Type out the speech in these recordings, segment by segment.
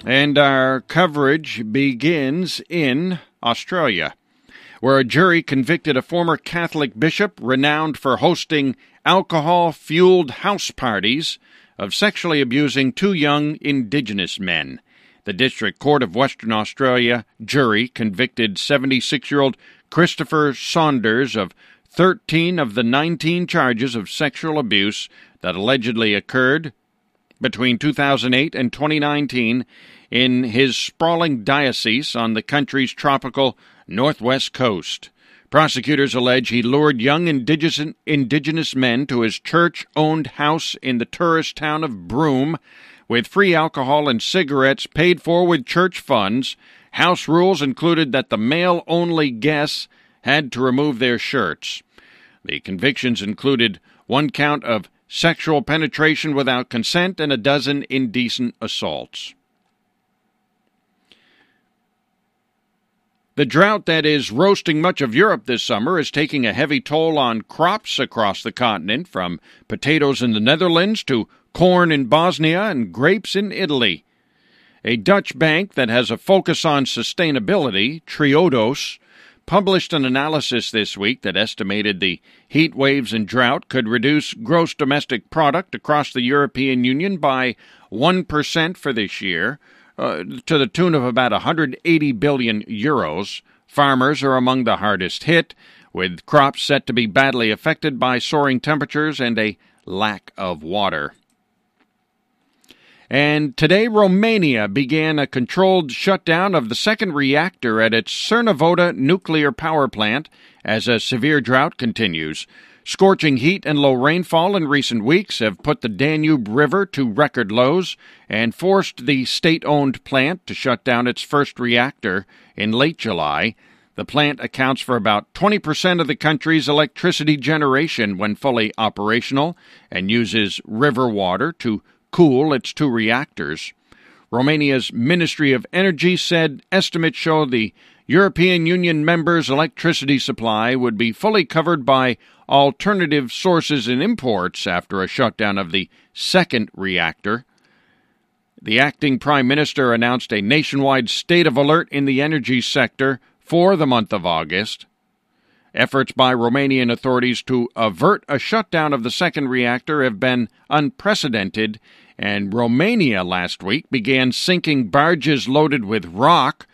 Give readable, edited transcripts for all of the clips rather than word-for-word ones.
And our coverage begins in Australia, where a jury convicted a former Catholic bishop renowned for hosting alcohol-fueled house parties of sexually abusing two young Indigenous men. The District Court of Western Australia jury convicted 76-year-old Christopher Saunders of 13 of the 19 charges of sexual abuse that allegedly occurred between 2008 and 2019 in his sprawling diocese on the country's tropical northwest coast. Prosecutors allege he lured young indigenous men to his church-owned house in the tourist town of Broome with free alcohol and cigarettes paid for with church funds. House rules included that the male-only guests had to remove their shirts. The convictions included one count of sexual penetration without consent and a dozen indecent assaults. The drought that is roasting much of Europe this summer is taking a heavy toll on crops across the continent, from potatoes in the Netherlands to corn in Bosnia and grapes in Italy. A Dutch bank that has a focus on sustainability, Triodos, published an analysis this week that estimated the heat waves and drought could reduce gross domestic product across the European Union by 1% for this year, to the tune of about 180 billion euros. Farmers are among the hardest hit, with crops set to be badly affected by soaring temperatures and a lack of water. And today, Romania began a controlled shutdown of the second reactor at its Cernavoda nuclear power plant as a severe drought continues. Scorching heat and low rainfall in recent weeks have put the Danube River to record lows and forced the state-owned plant to shut down its first reactor in late July. The plant accounts for about 20% of the country's electricity generation when fully operational and uses river water to cool its two reactors. Romania's Ministry of Energy said estimates show the European Union members' electricity supply would be fully covered by alternative sources and imports after a shutdown of the second reactor. The acting prime minister announced a nationwide state of alert in the energy sector for the month of August. Efforts by Romanian authorities to avert a shutdown of the second reactor have been unprecedented, and Romania last week began sinking barges loaded with rock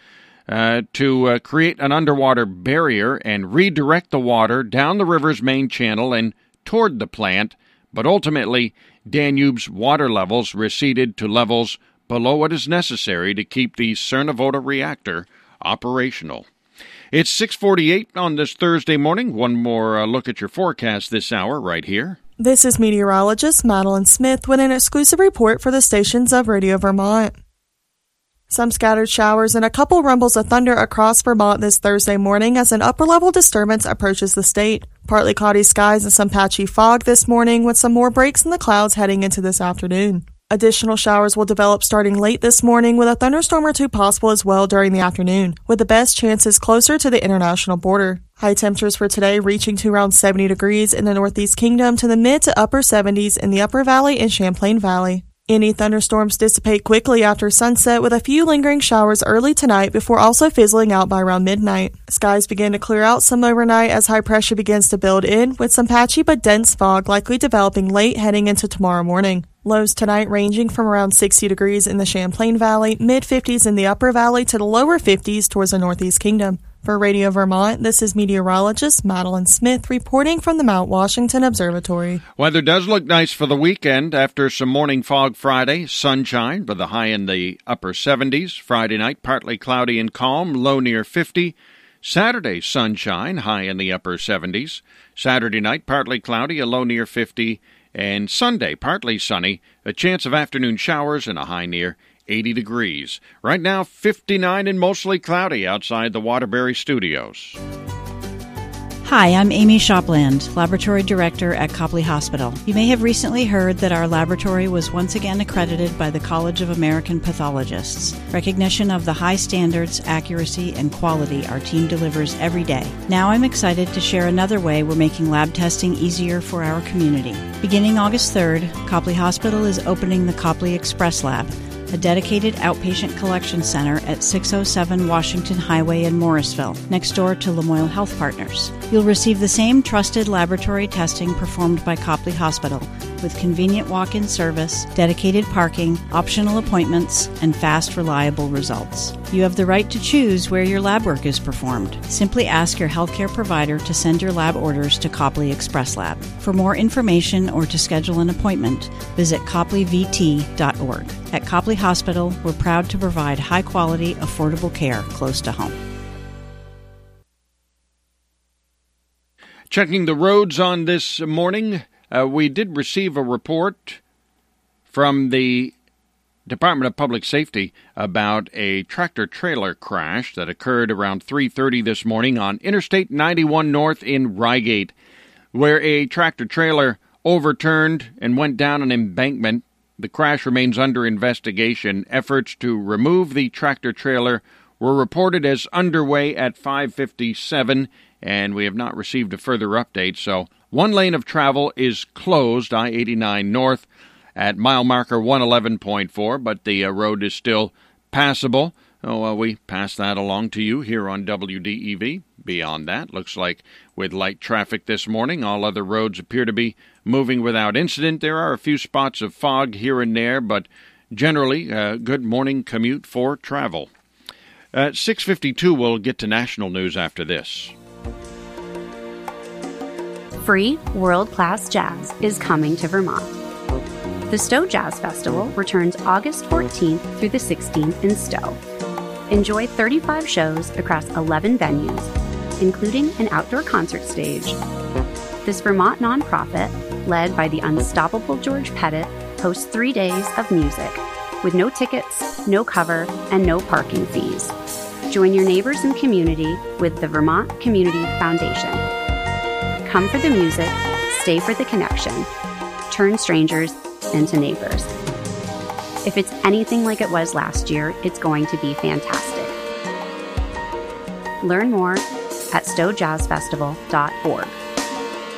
to create an underwater barrier and redirect the water down the river's main channel and toward the plant, but ultimately Danube's water levels receded to levels below what is necessary to keep the Cernavoda reactor operational. It's 6:48 on this Thursday morning. One more look at your forecast this hour right here. This is meteorologist Madeline Smith with an exclusive report for the stations of Radio Vermont. Some scattered showers and a couple rumbles of thunder across Vermont this Thursday morning as an upper-level disturbance approaches the state. Partly cloudy skies and some patchy fog this morning, with some more breaks in the clouds heading into this afternoon. Additional showers will develop starting late this morning, with a thunderstorm or two possible as well during the afternoon, with the best chances closer to the international border. High temperatures for today reaching to around 70 degrees in the Northeast Kingdom to the mid to upper 70s in the Upper Valley and Champlain Valley. Any thunderstorms dissipate quickly after sunset, with a few lingering showers early tonight before also fizzling out by around midnight. Skies begin to clear out some overnight as high pressure begins to build in, with some patchy but dense fog likely developing late heading into tomorrow morning. Lows tonight ranging from around 60 degrees in the Champlain Valley, mid-50s in the Upper Valley to the lower 50s towards the Northeast Kingdom. For Radio Vermont, this is meteorologist Madeline Smith reporting from the Mount Washington Observatory. Weather does look nice for the weekend after some morning fog Friday. Sunshine with a high in the upper 70s. Friday night, partly cloudy and calm, low near 50. Saturday, sunshine, high in the upper 70s. Saturday night, partly cloudy, a low near 50. And Sunday, partly sunny, a chance of afternoon showers and a high near 80 degrees. Right now, 59 and mostly cloudy outside the Waterbury Studios. Hi, I'm Amy Shopland, Laboratory Director at Copley Hospital. You may have recently heard that our laboratory was once again accredited by the College of American Pathologists. Recognition of the high standards, accuracy, and quality our team delivers every day. Now I'm excited to share another way we're making lab testing easier for our community. Beginning August 3rd, Copley Hospital is opening the Copley Express Lab. a dedicated outpatient collection center at 607 Washington Highway in Morrisville, next door to Lamoille Health Partners. You'll receive the same trusted laboratory testing performed by Copley Hospital, with convenient walk-in service, dedicated parking, optional appointments, and fast, reliable results. You have the right to choose where your lab work is performed. Simply ask your healthcare provider to send your lab orders to Copley Express Lab. For more information or to schedule an appointment, visit copleyvt.org. At Copley Hospital, we're proud to provide high-quality, affordable care close to home. Checking the roads on this morning, we did receive a report from the Department of Public Safety about a tractor-trailer crash that occurred around 3:30 this morning on Interstate 91 North in Rygate, where a tractor-trailer overturned and went down an embankment. The crash remains under investigation. Efforts to remove the tractor-trailer were reported as underway at 5:57, and we have not received a further update, so one lane of travel is closed, I-89 North, at mile marker 111.4, but the road is still passable. We pass that along to you here on WDEV. Beyond that, looks like with light traffic this morning, all other roads appear to be moving without incident. There are a few spots of fog here and there, but generally a good morning commute for travel. At 6:52, we'll get to national news after this. Free world-class jazz is coming to Vermont. The Stowe Jazz Festival returns August 14th through the 16th in Stowe. Enjoy 35 shows across 11 venues, including an outdoor concert stage. This Vermont nonprofit, led by the unstoppable George Pettit, hosts 3 days of music, with no tickets, no cover, and no parking fees. Join your neighbors and community with the Vermont Community Foundation. Come for the music, stay for the connection. Turn strangers into neighbors. If it's anything like it was last year, it's going to be fantastic. Learn more at stowejazzfestival.org.